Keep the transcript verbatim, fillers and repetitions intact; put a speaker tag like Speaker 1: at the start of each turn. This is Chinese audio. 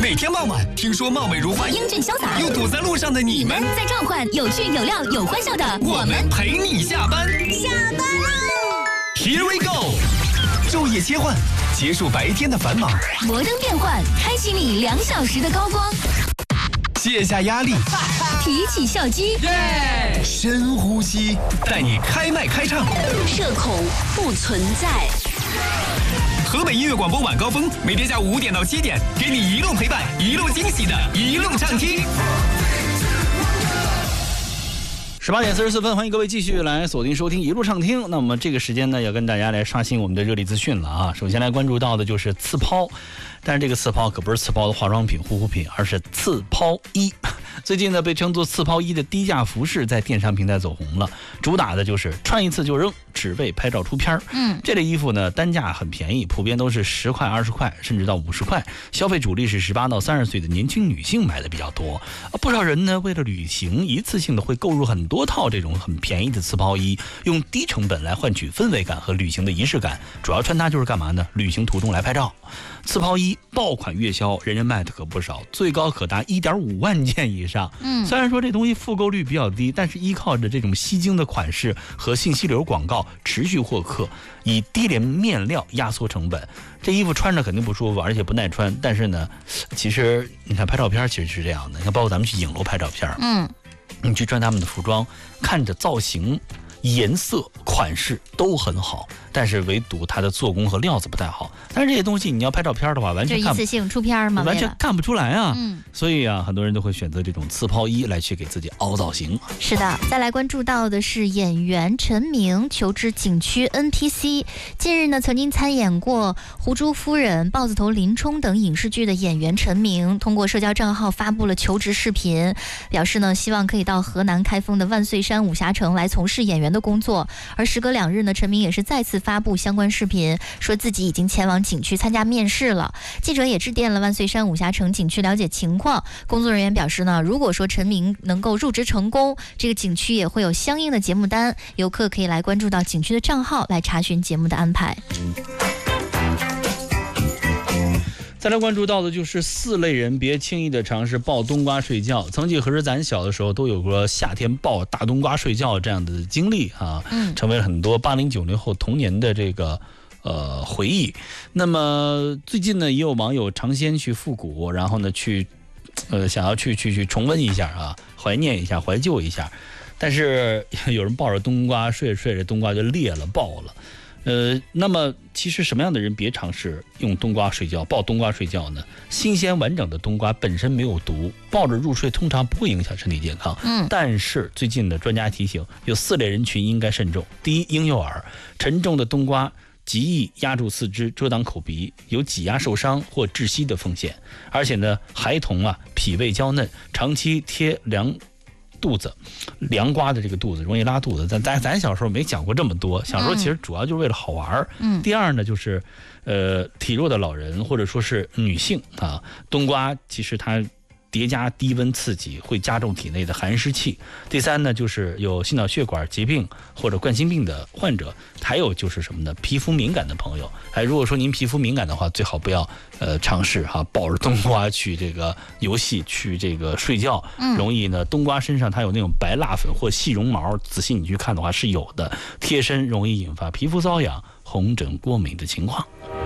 Speaker 1: 每天傍晚，听说貌美如花、
Speaker 2: 英俊潇洒，
Speaker 1: 又堵在路上的你们，
Speaker 2: 在召唤有趣有料有欢笑的
Speaker 1: 我们陪你下班。
Speaker 2: 下班喽
Speaker 1: ！Here we go， 昼夜切换，结束白天的繁忙，
Speaker 2: 摩登变换，开启你两小时的高光。
Speaker 1: 卸下压力，
Speaker 2: 提起笑肌，
Speaker 1: 耶！深呼吸，带你开麦开唱，
Speaker 2: 社恐不存在。
Speaker 1: 河北音乐广播晚高峰，每天下午五点到七点，给你一路陪伴，一路惊喜的，一路畅听。
Speaker 3: 十八点四十四分，欢迎各位继续来锁定收听一路畅听。那我们这个时间呢，要跟大家来刷新我们的热力资讯了啊。首先来关注到的就是刺抛，但是这个刺抛可不是刺抛的化妆品、护肤品，而是刺抛衣。最近呢，被称作刺抛衣的低价服饰在电商平台走红了，主打的就是穿一次就扔，只为拍照出片。嗯，这类衣服呢，单价很便宜，普遍都是十块、二十块，甚至到五十块。消费主力是十八到三十岁的年轻女性买的比较多。不少人呢，为了旅行，一次性的会购入很多套这种很便宜的刺抛衣，用低成本来换取氛围感和旅行的仪式感。主要穿它就是干嘛呢？旅行途中来拍照。刺抛衣爆款月销，人人卖的可不少，最高可达 一点五万件以上。嗯，虽然说这东西复购率比较低，但是依靠着这种吸睛的款式和信息流广告持续获客，以低廉面料压缩成本。这衣服穿着肯定不舒服，而且不耐穿。但是呢，其实你看拍照片其实是这样的，你看包括咱们去影楼拍照片，嗯，你去穿他们的服装，看着造型、颜色、款式都很好，但是唯独它的做工和料子不太好。但是这些东西你要拍照片的话，完全看
Speaker 2: 就一次性出片吗？
Speaker 3: 完全看不出来啊。
Speaker 2: 嗯，
Speaker 3: 所以啊，很多人都会选择这种刺抛衣来去给自己凹造型。
Speaker 2: 是的，再来关注到的是演员陈明求职景区 N P C。近日呢，曾经参演过《胡珠夫人》《豹子头林冲》等影视剧的演员陈明，通过社交账号发布了求职视频，表示呢，希望可以到河南开封的万岁山武侠城来从事演员的工作。而时隔两日呢，陈明也是再次发布相关视频，说自己已经前往景区参加面试了。记者也致电了万岁山武侠城景区了解情况，工作人员表示呢，如果说陈明能够入职成功，这个景区也会有相应的节目单，游客可以来关注到景区的账号来查询节目的安排。
Speaker 3: 再来关注到的就是四类人别轻易的尝试抱冬瓜睡觉。曾几何时，咱小的时候都有过夏天抱大冬瓜睡觉这样的经历啊，嗯，成为了很多八零九零后童年的这个呃回忆。那么最近呢，也有网友尝鲜去复古，然后呢去呃想要去去去重温一下啊，怀念一下，怀旧一下。但是有人抱着冬瓜睡着睡着，冬瓜就裂了，爆了。呃，那么其实什么样的人别尝试用冬瓜睡觉、抱冬瓜睡觉呢？新鲜完整的冬瓜本身没有毒，抱着入睡通常不会影响身体健康。嗯，但是最近的专家提醒，有四类人群应该慎重。第一，婴幼儿，沉重的冬瓜极易压住四肢，遮挡口鼻，有挤压受伤或窒息的风险。而且呢，孩童啊，脾胃娇嫩，长期贴凉肚子，凉瓜的这个肚子容易拉肚子。咱咱咱小时候没讲过这么多，小时候其实主要就是为了好玩。嗯。第二呢，就是呃体弱的老人或者说是女性啊，冬瓜其实它叠加低温刺激会加重体内的寒湿气。第三呢，就是有心脑血管疾病或者冠心病的患者，还有就是什么呢？皮肤敏感的朋友。哎，如果说您皮肤敏感的话，最好不要呃尝试哈，抱着冬瓜去这个游戏，去这个睡觉，容易呢冬瓜身上它有那种白蜡粉或细绒毛，仔细你去看的话是有的，贴身容易引发皮肤瘙痒、红疹、过敏的情况。